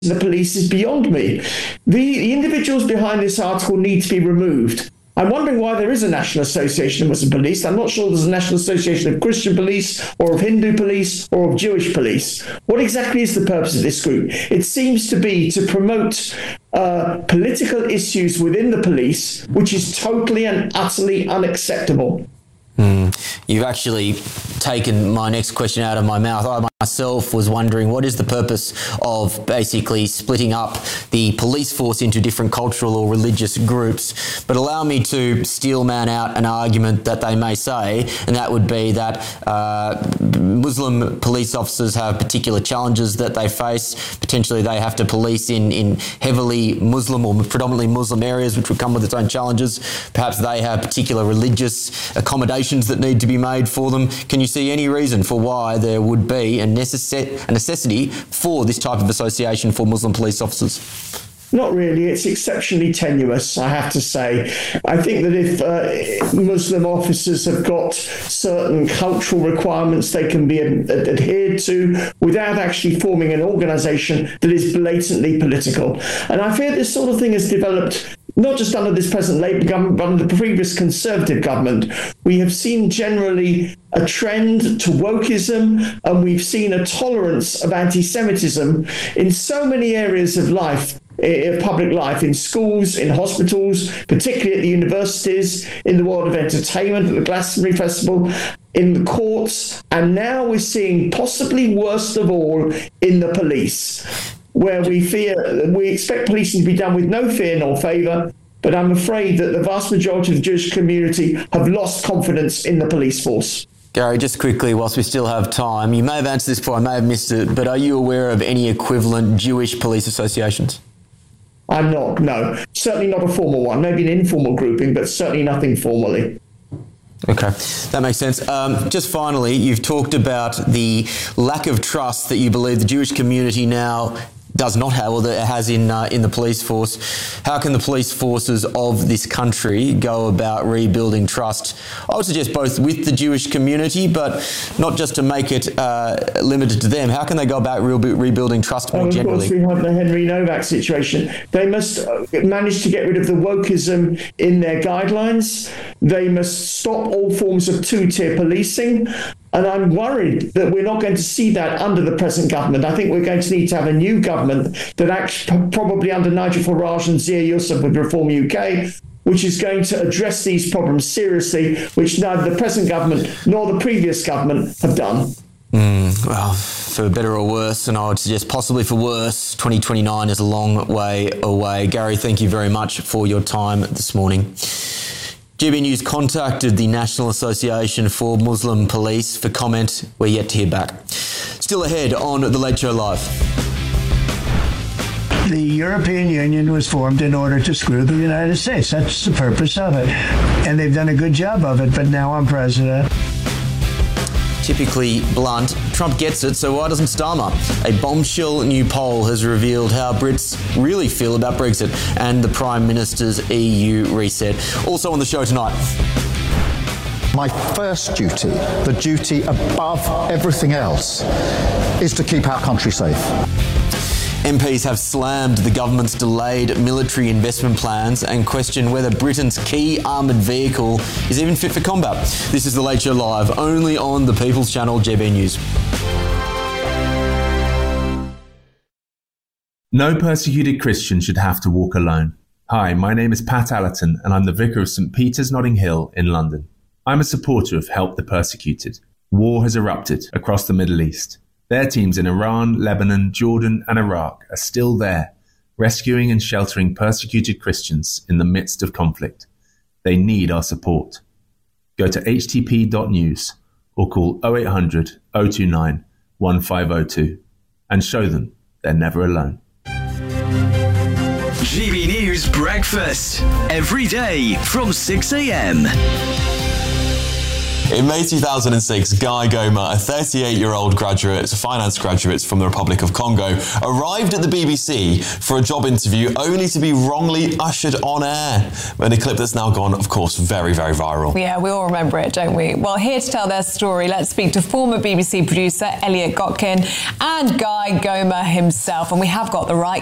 the police is beyond me. The individuals behind this article need to be removed. I'm wondering why there is a National Association of Muslim Police. I'm not sure there's a National Association of Christian Police or of Hindu Police or of Jewish Police. What exactly is the purpose of this group? It seems to be to promote political issues within the police, which is totally and utterly unacceptable. You've actually taken my next question out of my mouth. I myself was wondering, what is the purpose of basically splitting up the police force into different cultural or religious groups? But allow me to steel man out an argument that they may say, and that would be that Muslim police officers have particular challenges that they face. Potentially they have to police in heavily Muslim or predominantly Muslim areas, which would come with its own challenges. Perhaps they have particular religious accommodations that need to be made for them. Can you see any reason for why there would be a necessity for this type of association for Muslim police officers? Not really. It's exceptionally tenuous, I have to say. I think that if Muslim officers have got certain cultural requirements they can be adhered to without actually forming an organisation that is blatantly political. And I fear this sort of thing has developed not just under this present Labour government, but under the previous Conservative government. We have seen generally a trend to wokeism, and we've seen a tolerance of anti-Semitism in so many areas of life, public life, in schools, in hospitals, particularly at the universities, in the world of entertainment, at the Glastonbury Festival, in the courts, and now we're seeing, possibly worst of all, in the police, where we expect policing to be done with no fear nor favour, but I'm afraid that the vast majority of the Jewish community have lost confidence in the police force. Gary, just quickly, whilst we still have time, you may have answered this before, I may have missed it, but are you aware of any equivalent Jewish police associations? I'm not, no. Certainly not a formal one, maybe an informal grouping, but certainly nothing formally. Okay, that makes sense. Just finally, you've talked about the lack of trust that you believe the Jewish community now does not have, or that it has in the police force. How can the police forces of this country go about rebuilding trust? I would suggest both with the Jewish community, but not just to make it limited to them. How can they go about rebuilding trust more generally? Of course, we have the Henry Novak situation. They must manage to get rid of the wokeism in their guidelines. They must stop all forms of two-tier policing. And I'm worried that we're not going to see that under the present government. I think we're going to need to have a new government that actually, probably under Nigel Farage and Zia Youssef with Reform UK, which is going to address these problems seriously, which neither the present government nor the previous government have done. Well, for better or worse, and I would suggest possibly for worse, 2029 is a long way away. Gary, thank you very much for your time this morning. GB News contacted the National Association for Muslim Police for comment. We're yet to hear back. Still ahead on The Late Show Live. The European Union was formed in order to screw the United States. That's the purpose of it. And they've done a good job of it, but now I'm president. Typically blunt, Trump gets it, so why doesn't Starmer? A bombshell new poll has revealed how Brits really feel about Brexit and the Prime Minister's EU reset. Also on the show tonight. My first duty, the duty above everything else, is to keep our country safe. MPs have slammed the government's delayed military investment plans and questioned whether Britain's key armoured vehicle is even fit for combat. This is The Late Show Live, only on the People's Channel, GB News. No persecuted Christian should have to walk alone. Hi, my name is Pat Allerton and I'm the Vicar of St Peter's Notting Hill in London. I'm a supporter of Help the Persecuted. War has erupted across the Middle East. Their teams in Iran, Lebanon, Jordan and Iraq are still there, rescuing and sheltering persecuted Christians in the midst of conflict. They need our support. Go to htp.news or call 0800 029 1502 and show them they're never alone. GB News Breakfast, every day from 6 a.m. In May 2006, Guy Goma, a 38-year-old finance graduate from the Republic of Congo, arrived at the BBC for a job interview only to be wrongly ushered on air. And a clip that's now gone, of course, very, very viral. Yeah, we all remember it, don't we? Well, here to tell their story, let's speak to former BBC producer Elliot Gotkin and Guy Goma himself. And we have got the right